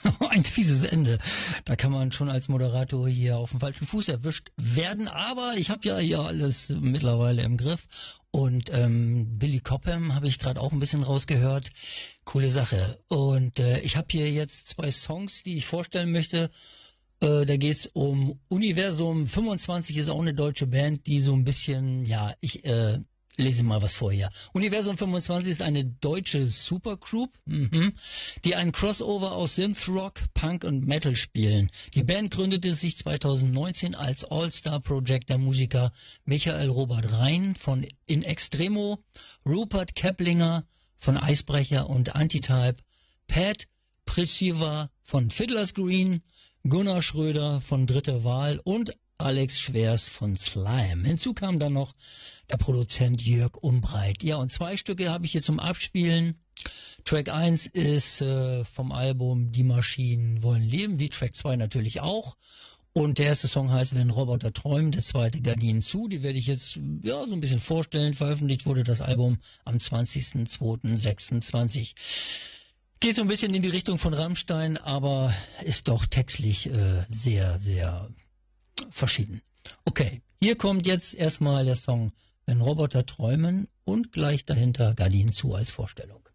Ein fieses Ende. Da kann man schon als Moderator hier auf dem falschen Fuß erwischt werden. Aber ich habe ja hier alles mittlerweile im Griff. Und Billy Cobham habe ich gerade auch ein bisschen rausgehört. Coole Sache. Und ich habe hier jetzt zwei Songs, die ich vorstellen möchte. Da geht's um Universum 25, ist auch eine deutsche Band, die so ein bisschen, ja, ich lese mal was vor hier. Universum 25 ist eine deutsche Supergroup, die einen Crossover aus Synthrock, Punk und Metal spielen. Die Band gründete sich 2019 als All-Star-Projekt der Musiker Michael Robert Rhein von In Extremo, Rupert Keplinger von Eisbrecher und Antitype, Pat Prisciva von Fiddler's Green, Gunnar Schröder von Dritte Wahl und Alex Schwers von Slime. Hinzu kam dann noch der Produzent Jörg Umbreit. Ja, und zwei Stücke habe ich hier zum Abspielen. Track 1 ist vom Album Die Maschinen wollen leben, wie Track 2 natürlich auch. Und der erste Song heißt Wenn Roboter träumen, der zweite Gardinen zu. Die werde ich jetzt ja so ein bisschen vorstellen. Veröffentlicht wurde das Album am 20.02.26. Geht so ein bisschen in die Richtung von Rammstein, aber ist doch textlich sehr, sehr verschieden. Okay, hier kommt jetzt erstmal der Song Wenn Roboter träumen und gleich dahinter Gardinen zu als Vorstellung.